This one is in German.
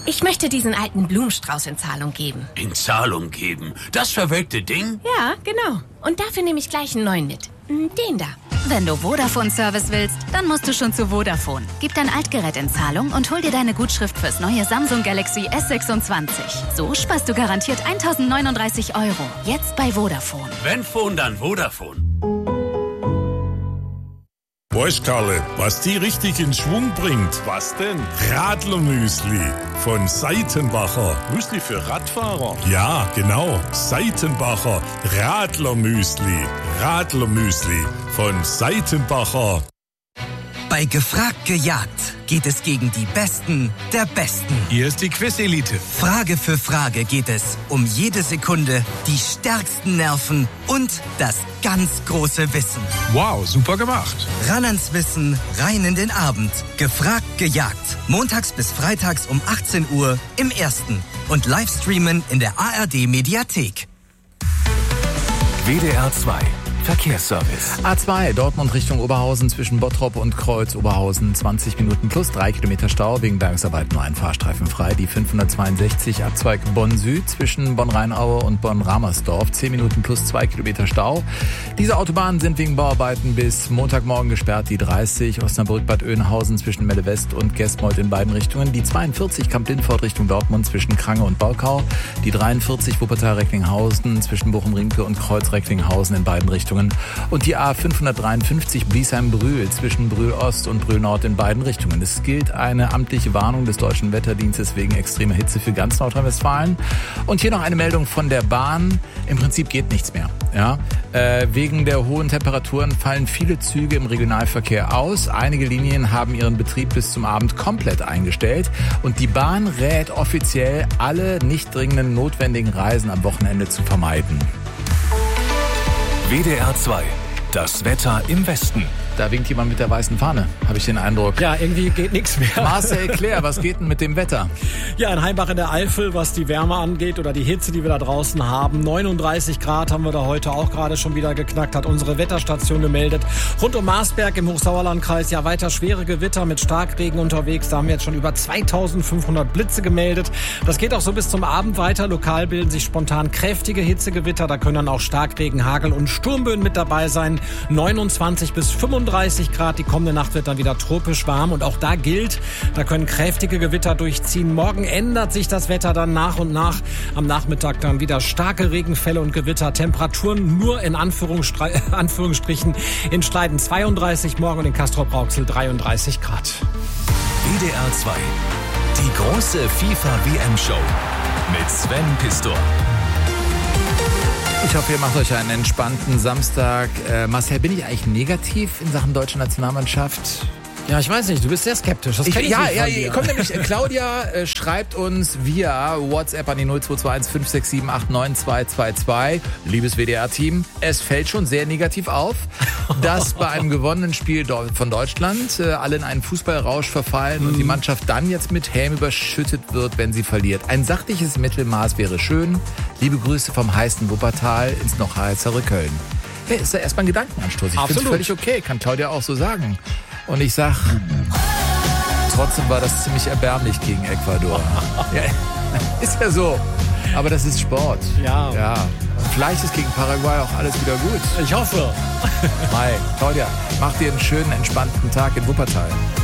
Ich möchte diesen alten Blumenstrauß in Zahlung geben. In Zahlung geben? Das verwelkte Ding? Ja, genau. Und dafür nehme ich gleich einen neuen mit. Den da. Wenn du Vodafone-Service willst, dann musst du schon zu Vodafone. Gib dein Altgerät in Zahlung und hol dir deine Gutschrift fürs neue Samsung Galaxy S26. So sparst du garantiert 1.039 €. Jetzt bei Vodafone. Wenn Phone, dann Vodafone. Weißt, Karle, was die richtig in Schwung bringt? Was denn? Radlermüsli von Seitenbacher. Müsli für Radfahrer? Ja, genau. Seitenbacher Radlermüsli. Radlermüsli von Seitenbacher. Bei Gefragt gejagt geht es gegen die Besten der Besten. Hier ist die Quiz-Elite. Frage für Frage geht es um jede Sekunde, die stärksten Nerven und das ganz große Wissen. Wow, super gemacht. Ran ans Wissen, rein in den Abend. Gefragt gejagt. Montags bis freitags um 18 Uhr im Ersten. Und Livestreamen in der ARD-Mediathek. WDR 2 Verkehrsservice. A2 Dortmund Richtung Oberhausen zwischen Bottrop und Kreuz Oberhausen 20 Minuten plus 3 Kilometer Stau wegen Bergungsarbeiten, nur ein Fahrstreifen frei. Die 562 Abzweig Bonn Süd zwischen Bonn-Rheinaue und Bonn-Ramersdorf 10 Minuten plus 2 Kilometer Stau. Diese Autobahnen sind wegen Bauarbeiten bis Montagmorgen gesperrt. Die 30 Osnabrück-Bad Oeynhausen zwischen Melle West und Gestmold in beiden Richtungen. Die 42 Kamp-Lindfort Richtung Dortmund zwischen Krange und Baukau. Die 43 Wuppertal-Recklinghausen zwischen Bochum-Riemke und Kreuz-Recklinghausen in beiden Richtungen. Und die A553 Biesheim-Brühl zwischen Brühl-Ost und Brühl-Nord in beiden Richtungen. Es gilt eine amtliche Warnung des Deutschen Wetterdienstes wegen extremer Hitze für ganz Nordrhein-Westfalen. Und hier noch eine Meldung von der Bahn. Im Prinzip geht nichts mehr. Ja? Wegen der hohen Temperaturen fallen viele Züge im Regionalverkehr aus. Einige Linien haben ihren Betrieb bis zum Abend komplett eingestellt. Und die Bahn rät offiziell, alle nicht dringenden notwendigen Reisen am Wochenende zu vermeiden. WDR 2, das Wetter im Westen. Da winkt jemand mit der weißen Fahne, habe ich den Eindruck. Ja, irgendwie geht nichts mehr. Marcel Claire, was geht denn mit dem Wetter? Ja, in Heimbach in der Eifel, was die Wärme angeht oder die Hitze, die wir da draußen haben. 39 Grad haben wir da heute auch gerade schon wieder geknackt, hat unsere Wetterstation gemeldet. Rund um Marsberg im Hochsauerlandkreis ja weiter schwere Gewitter mit Starkregen unterwegs. Da haben wir jetzt schon über 2500 Blitze gemeldet. Das geht auch so bis zum Abend weiter. Lokal bilden sich spontan kräftige Hitzegewitter. Da können dann auch Starkregen, Hagel und Sturmböen mit dabei sein. 29 bis 35 Grad. Die kommende Nacht wird dann wieder tropisch warm. Und auch da gilt, da können kräftige Gewitter durchziehen. Morgen ändert sich das Wetter dann nach und nach. Am Nachmittag dann wieder starke Regenfälle und Gewitter. Temperaturen nur in Anführungsstrichen in Streiten 32, morgen in Castrop-Rauxel 33 Grad. WDR 2, die große FIFA-WM-Show mit Sven Pistor. Ich hoffe, ihr macht euch einen entspannten Samstag. Marcel, bin ich eigentlich negativ in Sachen deutsche Nationalmannschaft? Ja, ich weiß nicht, du bist sehr skeptisch. Das kenn ich nicht von dir. Kommt nämlich, Claudia schreibt uns via WhatsApp an die 0221 567 89222. Liebes WDR-Team, es fällt schon sehr negativ auf, dass bei einem gewonnenen Spiel von Deutschland alle in einen Fußballrausch verfallen und die Mannschaft dann jetzt mit Helm überschüttet wird, wenn sie verliert. Ein sachliches Mittelmaß wäre schön. Liebe Grüße vom heißen Wuppertal ins noch heißere Köln. Hey, ist ja erstmal ein Gedankenanstoß. Ich finde es völlig okay, kann Claudia auch so sagen. Und ich sag, trotzdem war das ziemlich erbärmlich gegen Ecuador. Ja, ist ja so. Aber das ist Sport. Ja. Und vielleicht ist gegen Paraguay auch alles wieder gut. Ich hoffe. Mai, Claudia, mach dir einen schönen, entspannten Tag in Wuppertal.